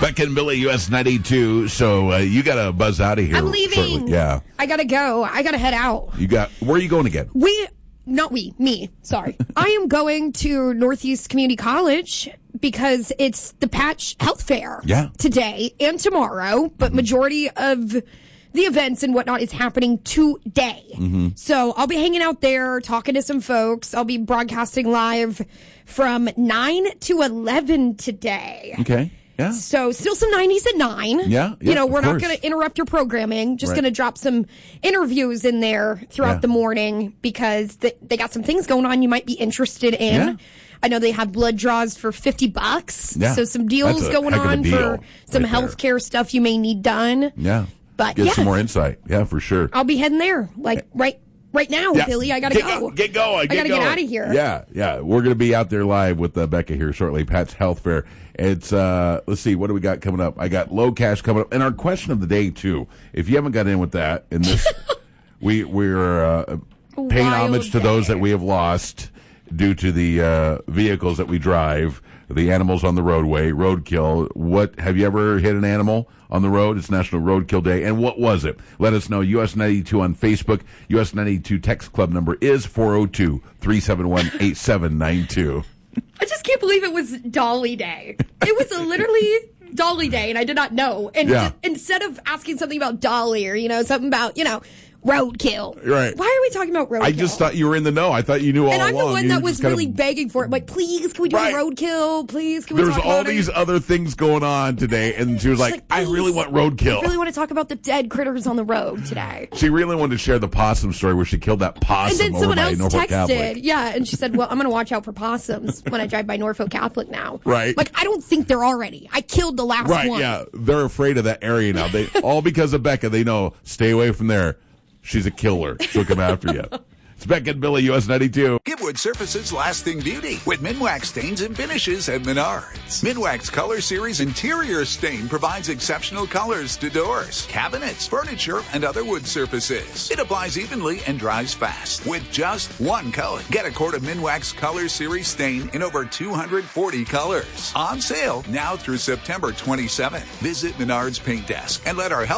Becca and Billy, US 92. So you got to buzz out of here. I'm leaving. Shortly. Yeah. I got to go. I got to head out. Where are you going again? Me. Sorry. I am going to Northeast Community College because it's the Patch Health Fair today and tomorrow, but majority of the events and whatnot is happening today. Mm-hmm. So I'll be hanging out there, talking to some folks. I'll be broadcasting live from 9 to 11 today. Okay. Yeah. So still some 90s at 9. Yeah. We're not going to interrupt your programming. Just going to drop some interviews in there throughout the morning because they got some things going on you might be interested in. Yeah. I know they have blood draws for $50. Yeah. So some deals going on for some healthcare stuff you may need done. Yeah. But get some more insight. Yeah, for sure. I'll be heading there right now, Billy. I got to go. Get going. I got to get out of here. Yeah. We're going to be out there live with Becca here shortly. Pat's Health Fair. It's, let's see, what do we got coming up? I got low cash coming up. And our question of the day, too. If you haven't got in with that, in this, we're paying homage to those that we have lost due to the vehicles that we drive, the animals on the roadway, roadkill. What, have you ever hit an animal on the road? It's National Roadkill Day. And what was it? Let us know. US 92 on Facebook. US 92 text club number is 402-371-8792. I just can't believe it was Dolly Day. It was literally Dolly Day, and I did not know. And instead of asking something about Dolly or, something about, roadkill. Right. Why are we talking about roadkill? I just thought you were in the know. I thought you knew all along. And I'm the one that was really begging for it. Like, please, can we do roadkill? Please, can we talk about it? There was all these other things going on today, and she was like, I really want roadkill. I really want to talk about the dead critters on the road today. She really wanted to share the possum story where she killed that possum and then someone else Norfolk texted, Catholic. Yeah, and she said, well, I'm going to watch out for possums when I drive by Norfolk Catholic now. Right. Like, I don't think they're already. I killed the last one. Right, yeah. They're afraid of that area now. They all because of Becca, they know, stay away from there. She's a killer. She'll come after you. It's Becca and Billy, US 92. Give wood surfaces lasting beauty with Minwax stains and finishes at Menards. Minwax Color Series Interior Stain provides exceptional colors to doors, cabinets, furniture, and other wood surfaces. It applies evenly and dries fast with just one coat. Get a quart of Minwax Color Series Stain in over 240 colors. On sale now through September 27th. Visit Menards Paint Desk and let our help